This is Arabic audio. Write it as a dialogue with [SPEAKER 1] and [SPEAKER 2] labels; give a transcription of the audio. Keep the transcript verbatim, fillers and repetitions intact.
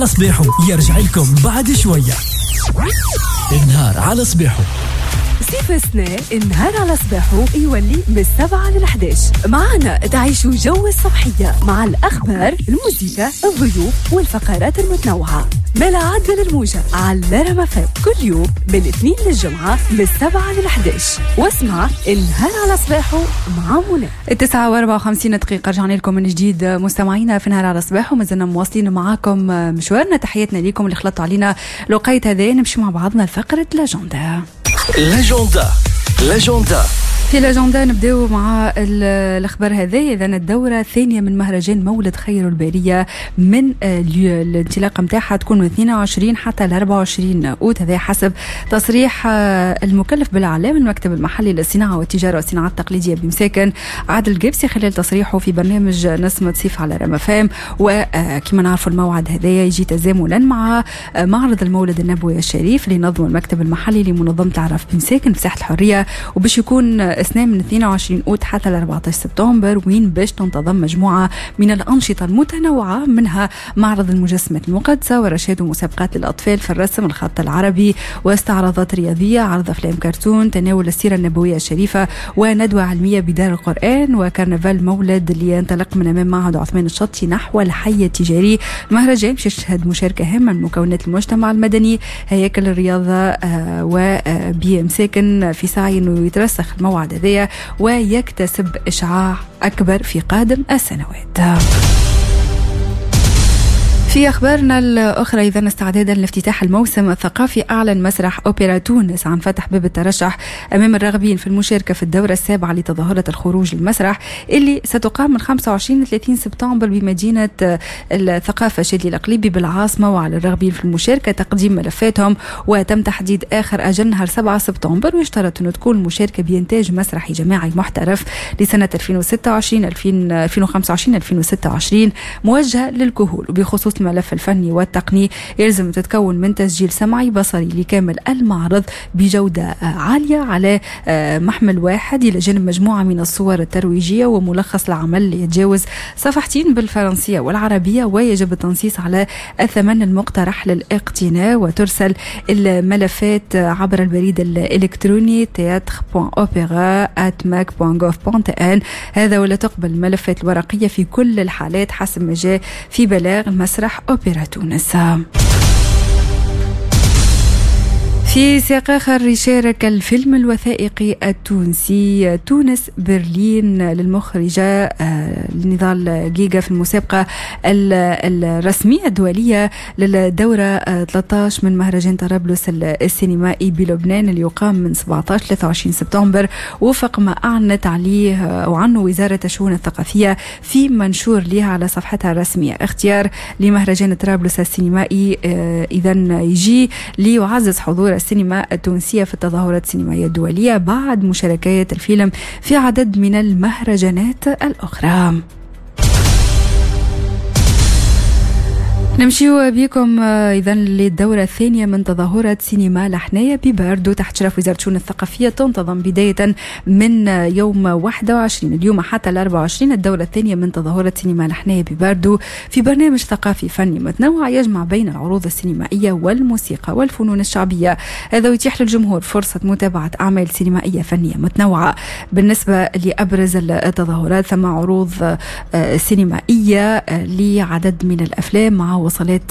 [SPEAKER 1] صبيحو يرجع لكم بعد شوية. النهار على صبيحو
[SPEAKER 2] صيف السنة النهار على صباحو يولي من السبعة للحداش. معنا تعيشوا جو الصبحية مع الأخبار، الموسيقى، الضيوف والفقرات المتنوعة. ملا عدل الموجة على رمفات كل يوم من الاثنين للجمعة من السبعة للحداش. واسمع النهار على صباحو مع منى.
[SPEAKER 3] التسعة واربعة وخمسين دقيقة رجعنا لكم من جديد مستمعينا في نهار على صباحو. مازلنا مواصلين معاكم مشوارنا. تحياتنا لكم اللي خلطوا علينا لقيت هذا. نمشي مع بعضنا لفقرة لاجوندا.
[SPEAKER 1] لاجوندا لاجوندا
[SPEAKER 3] في لاجوندا نبداو مع الاخبار هذه. اذا الدوره الثانيه من مهرجان مولد خير الباريه من الانطلاقه نتاعها تكون من اثنين وعشرين حتى ل أربعة وعشرين اوت. هذا حسب تصريح المكلف بالاعلام المكتب المحلي للصناعه والتجاره والصناعات التقليديه بمساكن عادل جبسي خلال تصريحه في برنامج نسمة صيف على رمفام. وكما نعرفوا الموعد هذا يجي تزامنا مع معرض المولد النبوي الشريف اللي نظمه المكتب المحلي لمنظمه العرف بمساكن في ساحه الحريه، وباش يكون اثنين من اثنين وعشرين اوت حتى ل أربعة عشر سبتمبر، وين باش تنتظم مجموعه من الانشطه المتنوعه، منها معرض المجسمات المقدسه ورشاد ومسابقات للاطفال في الرسم الخط العربي واستعراضات رياضيه، عرض افلام كرتون، تناول السيره النبويه الشريفه وندوه علميه بدار القران، وكرنفال مولد اللي ينطلق من امام معهد عثمان الشطي نحو الحي التجاري. المهرجان باش يشهد مشاركه هامه من مكونات المجتمع المدني، هياكل الرياضه آه وبمساكن في سعي انه يترسخ الموعد هذايا ويكتسب إشعاع أكبر في قادم السنوات. في أخبارنا الأخرى إذن استعدادا لافتتاح الموسم الثقافي، أعلن مسرح أوبرا تونس عن فتح باب الترشح أمام الراغبين في المشاركة في الدورة السابعة لتظاهرة الخروج للمسرح اللي ستقام من خمسة وعشرين ل ثلاثين سبتمبر بمدينة الثقافة شادي الأقليبي بالعاصمة. وعلى الراغبين في المشاركة تقديم ملفاتهم، وتم تحديد آخر أجل نهار سبعة سبتمبر، ويشترط أن تكون المشاركة بإنتاج مسرحي جماعي محترف لسنة ألفين وستة وعشرين ألفين وخمسة وعشرين ألفين وستة وعشرين موجه للكهول. وبخصوص الملف الفني والتقني يلزم تتكون من تسجيل سمعي بصري لكامل المعرض بجودة عالية على محمل واحد، إلى جانب مجموعة من الصور الترويجية وملخص العمل يتجاوز صفحتين بالفرنسية والعربية. ويجب التنصيص على الثمن المقترح للاقتناء، وترسل الملفات عبر البريد الإلكتروني تياتر دوت أوبرا آت ماك دوت جوف دوت إن. هذا ولا تقبل الملفات الورقية في كل الحالات حسب ما جاء في بلاغ مسرح أوبرا تونس. في سياق آخر يشارك الفيلم الوثائقي التونسي تونس برلين للمخرجة لنضال جيجا في المسابقة الرسمية الدولية للدورة ثلاثة عشر من مهرجان طرابلس السينمائي بلبنان اللي يقام من سبعة عشر ل ثلاثة وعشرين سبتمبر، وفق ما أعلنت عليه وعنه وزارة الشؤون الثقافية في منشور لها على صفحتها الرسمية. اختيار لمهرجان طرابلس السينمائي إذن يجي ليعزز حضور السينما التونسية في التظاهرات السينمائية الدولية بعد مشاركات الفيلم في عدد من المهرجانات الأخرى. نمشيو بكم إذن للدورة الثانية من تظاهرة سينما لحناية بباردو تحت شرف وزارة الشؤون الثقافية. تنتظم بداية من يوم واحد وعشرين اليوم حتى ل أربعة وعشرين الدورة الثانية من تظاهرة سينما لحناية بباردو في برنامج ثقافي فني متنوع يجمع بين العروض السينمائية والموسيقى والفنون الشعبية. هذا يتيح للجمهور فرصة متابعة أعمال سينمائية فنية متنوعة. بالنسبة لأبرز التظاهرات ثم عروض سينمائية لعدد من الأفلام مع وصلات